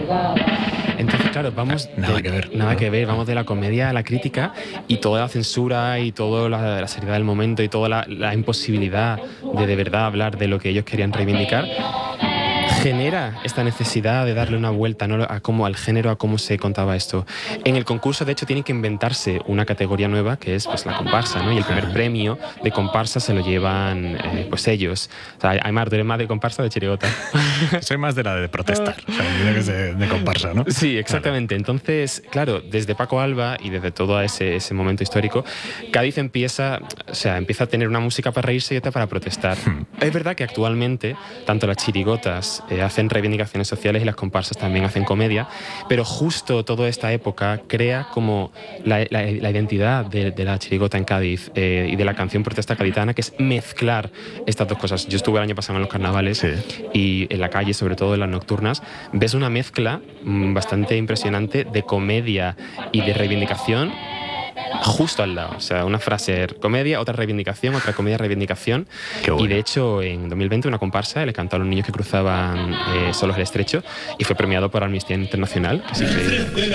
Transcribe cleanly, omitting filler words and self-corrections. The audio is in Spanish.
Entonces, claro, vamos... Nada que ver, vamos de la comedia a la crítica y toda la censura y toda la seriedad del momento y toda la imposibilidad de verdad hablar de lo que ellos querían reivindicar, genera esta necesidad de darle una vuelta, ¿no?, al género, a cómo se contaba esto. En el concurso, de hecho, tienen que inventarse una categoría nueva, que es pues la comparsa, ¿no? Y el primer premio de comparsa se lo llevan pues ellos. O sea, Aimar, ¿tú eres más de comparsa o de chirigota? Soy más de la de protestar, o sea, que es de comparsa, ¿no? Sí, exactamente. Vale. Entonces, claro, desde Paco Alba y desde todo ese momento histórico, Cádiz empieza a tener una música para reírse y otra para protestar. Es verdad que actualmente, tanto las chirigotas hacen reivindicaciones sociales y las comparsas también hacen comedia, pero justo toda esta época crea como la identidad de la chirigota en Cádiz y de la canción protesta gaditana, que es mezclar estas dos cosas. Yo estuve el año pasado en los carnavales, sí, y en la calle, sobre todo en las nocturnas, ves una mezcla bastante impresionante de comedia y de reivindicación justo al lado. O sea, una frase comedia, otra reivindicación, otra comedia, reivindicación. Bueno. Y de hecho, en 2020 una comparsa le cantó a los niños que cruzaban solos el estrecho y fue premiado por Amnistía Internacional. Así que